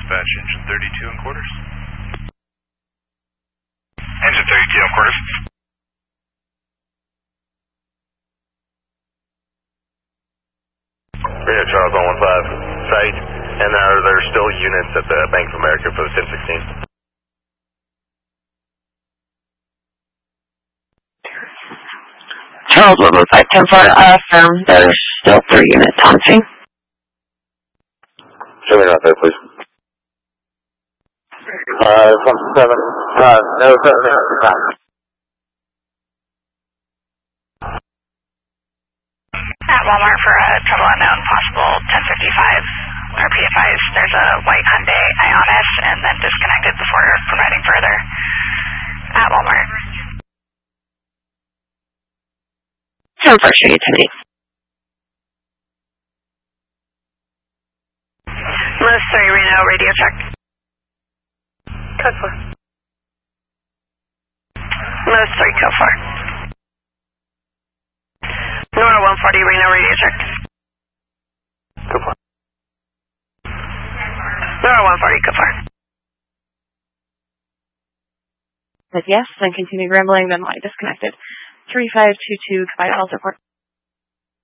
dispatch, engine 32 and quarters. Engine 32 and quarters. Reno Charles 115 site, and there's still units at the Bank of America for the 1016. Charles 115, 10-4, there's still 3 units on scene. Show me right there, please. 175, no, At Walmart for a trouble unknown, possible 1055 RPFIs. There's a white Hyundai Ionis and then disconnected before providing further. At Walmart. 10-4, show you tonight. List 3 Reno, radio check. Code 4. List 3, code 4. Nora 140 Reno, radio check. Code 4. Nora 140, code 4. Said yes, then continued rambling, then line disconnected. 3522, goodbye to all support.